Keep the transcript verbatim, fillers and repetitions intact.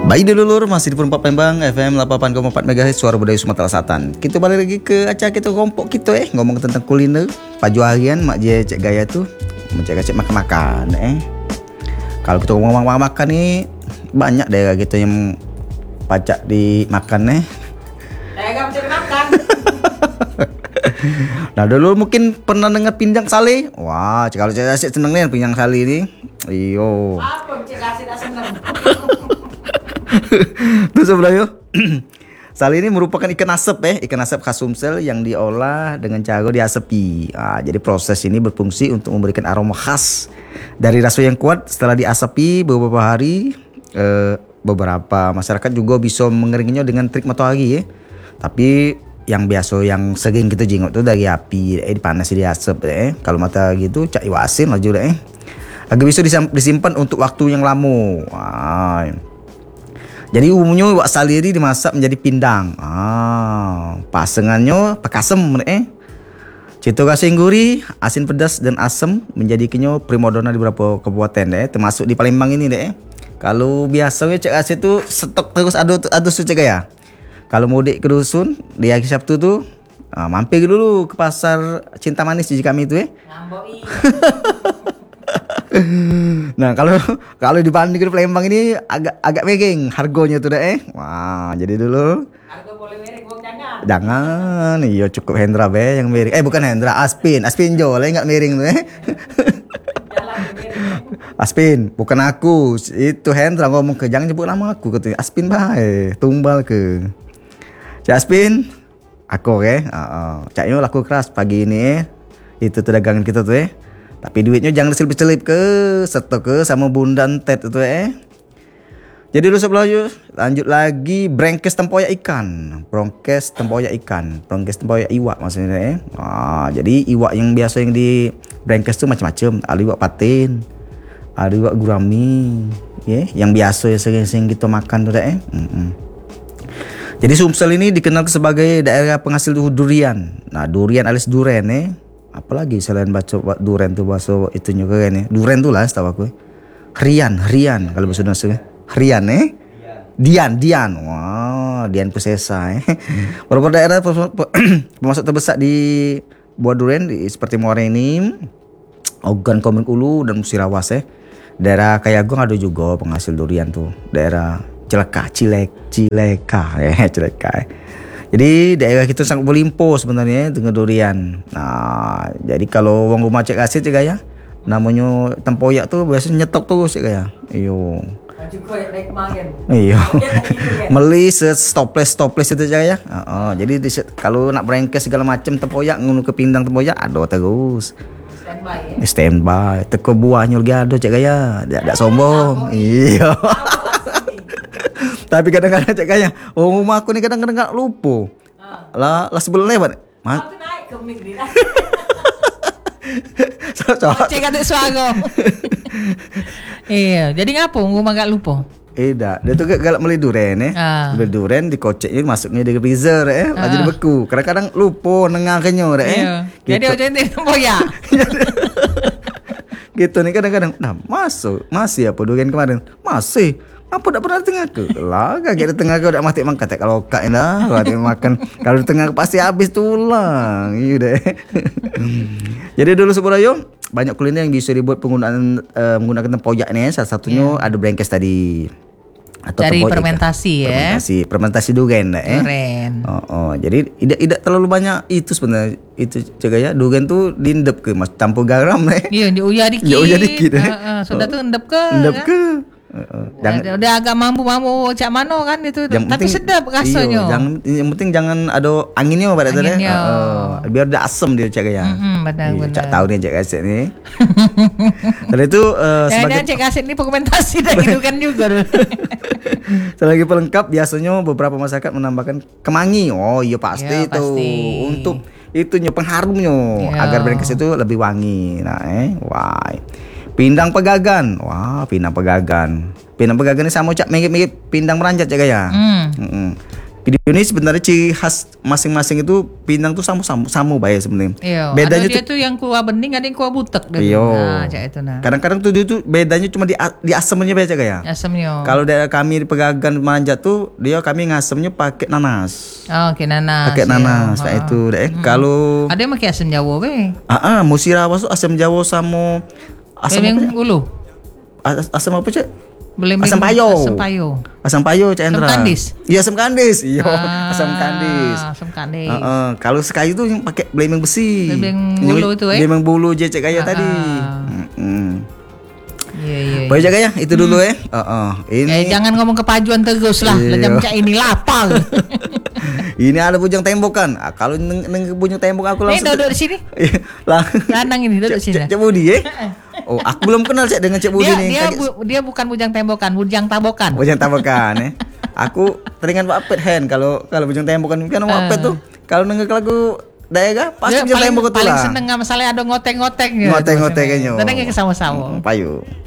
Baik dulu masih di Perempat Palembang F M delapan koma empat MHz Suara Budaya Sumatera Selatan. Kita balik lagi ke acara kita kelompok kita eh ngomong tentang kuliner. Paju harian mak je Cik Gaya tuh mencari-cari makan-makan eh. Kalau kita ngomong makan-makan nih banyak daerah kita yang pacak dimakan eh. Daerah mencari makan. Nah dulu mungkin pernah dengar pindang sale. Wah, kalau Cik Asyik seneng nih pindang sale ini. Iyo. Apa Cik Asyik tak seneng? Tuh sebenarnya sale ini merupakan ikan asap eh, ikan asap khas Sumsel yang diolah dengan cara diasapi. Nah, jadi proses ini berfungsi untuk memberikan aroma khas dari rasa yang kuat setelah diasapi beberapa hari. Eh, beberapa masyarakat juga bisa mengeringnya dengan trik matahari ya. Tapi yang biasa yang sering kita jenguk tuh dari api eh dipanasi diasap eh. Kalau mata gitu cak iwasin lah juga eh. Agak bisa disimpan untuk waktu yang lama. Wah. Jadi umumnya wak saliri dimasak menjadi pindang. Ah, pasangannya pakasem eh. Cita rasa yang gurih, asin pedas dan asam menjadikannya primadona di beberapa kabupaten eh, termasuk di Palembang ini deh. Kalau biasanya Cik Asyik tuh stok terus adus adus Cik Gaya. Kalau mudik ke dusun di hari Sabtu tuh ah, mampir dulu ke pasar Cinta Manis di kami itu eh. Ngamboi. Nah kalau kalau dibanding ke Palembang ini agak agak megeng harganya tuh deh. Wah jadi dulu. Harga boleh merek, gua jangan. Jangan, iya cukup Hendra be yang miring. Eh bukan Hendra, Aspin, Aspin Jo lah nggak miring tuh eh. Jalan merek. Aspin, bukan aku. Itu Hendra ngomong ke jangan sebut nama aku katanya. Aspin bae, tumbal ke. Cak Aspin, aku ke. Heeh. Caknya laku keras pagi ini eh. Itu tuh dagangan kita tuh eh. Tapi duitnya jangan diselip-selip ke setok ke sama bundan tet itu eh. Jadi dulu sebelah yuk lanjut lagi brengkes tempoyak ikan, brongkes tempoyak ikan, brongkes tempoyak iwak maksudnya eh. Ah, jadi iwak yang biasa yang di brengkes tuh macam-macam, ada iwak patin, ada iwak gurami, ya, yeah, yang biasa yang sering-sering kita makan tuh eh. Mm-mm. Jadi Sumsel ini dikenal sebagai daerah penghasil durian. Nah, durian alias duren eh. Apalagi selain baca duren tuh bahasa itunya keren ya. Duren tuh lah setahu aku. Herian, herian kalau bahasa Indonesia. Herian eh. Dian, Dian. Wah, Dian Pusesa eh. Beberapa daerah pemasok terbesar di buah duren di, seperti Muara Enim, Ogan Komering Ulu dan Musirawas eh. Daerah Kayagung ada juga penghasil durian tuh. Daerah Cileka, Cilek, Cileka eh, Cileka eh. Jadi daerah kita sangat berlimpah sebenarnya dengan durian. Nah, jadi kalau orang rumah Cik Asyik Cik Gaya, namanya tempoyak tuh biasanya nyetok tuh Cik Gaya. Iyo. Baju koyak naik kemarin. Iyo. Meli stoples stoples itu Cik Gaya. Uh, uh, jadi di, kalau nak brengkes segala macam tempoyak ngunu ke pindang tempoyak ada terus. Standby ya. Standby. Teko buahnya lagi ada Cik Gaya. Tidak sombong. Iya. Tapi kadang-kadang Cik Gaya, oh rumah aku ni kadang-kadang tak lupa. Ha. Lah, lah sebelum lewat. Ma- aku naik ke mic ni lah. so, so, Cik adik suara. Iya, jadi ngapa rumah gak lupa? Eh dah, dia tu galak beli duren eh. Ha. Beli duren dikoceknya masuknya di freezer eh, ha. Jadi beku. Kadang-kadang lupa nengahnya eh. Iya. Gitu. Jadi macam ni tempoyak. Gitu nih kadang-kadang. Nah, masuk, masih apa duren kemarin? Masih. Apa tak pernah tengah ke? Lah, kaget di tengah ke udah mati makan. Kalau kak dah, mati makan. Kalau di tengah pasti habis tulang. Iya deh. Jadi dulu sebenarnya banyak kuliner yang bisa dibuat penggunaan uh, menggunakan tempoyak nih. Salah satunya yeah. ada brengkes tadi. Atau dari fermentasi ya. Fermentasi, fermentasi duren eh. Duren. Oh, oh, jadi tidak tidak terlalu banyak itu sebenarnya. Itu Cik Gaya, duren tu diendep ke mas campur garam eh. Iya, diuyah dikit. Diuyah dikit eh. Uh, uh, sudah oh. tu endep ke? Endep kan? ke? Uh, jangan, udah agak mampu-mampu cak mano kan itu, tapi penting, sedap rasanya. Iyo, jangan, yang penting jangan ada anginnya pada tadi. Uh, uh, biar ada asam dia Cik Gaya. Mm-hmm, benar, iya, benar. Cak tahu nih Cik Asyik ni. Setelah itu uh, sebagai Cik Asyik ni dokumentasi dah gitu kan juga. Selagi pelengkap biasanya beberapa masyarakat menambahkan kemangi. Oh iya pasti ya, itu pasti. Untuk itunya pengharumnya ya. Agar brengkes itu lebih wangi. Nah eh, wah. Pindang pegagan. Wah, pindang pegagan. Pindang pegagan ni sama cak mirip-mirip pindang meranjat Cik Gaya. Hmm. Mm-mm. Ini sebenarnya ciri khas masing-masing itu pindang tuh samu-samu samu bae sebenarnya. Iya. Bedanya Ada dia tuh tuh yang kuah bening, ada yang kuah butek deh. Iya. Nah, cak itu nah. Kadang-kadang tuh dia tuh bedanya cuma di di asemnya baca ya. Asamnya. Kalau daerah kami di Pegagan Manjat tuh dia kami ngasemnya pakai nanas. Oh, oke nanas. Pakai ya. nanas. Nah Ah. itu deh. Kalau Ada yang pakai asam Jawa be. ah ah musirawas tuh asam Jawa sama asam apa? Bebeng Cak? ulu. As- Asam apa cek? Belembing- Asam payo. Asam payo. Asam payo Cak Hendra. kandis? Iya asam kandis. Iya Ah, asam kandis. Asam kandis. Heeh, kalau sekayu tuh yang pakai blemeng besi. Blemeng Yang- bulu itu, eh? Blemeng bulu jecek kayak Ah, tadi. ah. Heeh. Iya iya. Baik jaga ya, itu dulu ya. Heeh. Ini Eh, jangan ngomong kepajuan terus lah. Iya. Lejam cak ini lapar. ini ada bujang tembokan. Ah, kalau neng, neng bujang tembok aku Eh, langsung duduk di sini. Iya, lang. Lanang ini duduk Cek sini. Cek Budi ya. Oh, aku belum kenal Cek dengan Cek Budi Dia nih. dia Kayak- bu- dia bukan bujang tembokan, bujang tabokan. Bujang tembokan ya. Aku teringat Pak Pet Hen kalau kalau bujang tembokan kan Pak Pet tuh kalau nengok lagu daerah pasti Dia bujang paling, tembok tuh paling lah. seneng sama misalnya ada ngotek-ngoteknya. Ngotek-ngoteknya. Tenangnya ke sama-sama. Hmm, payu.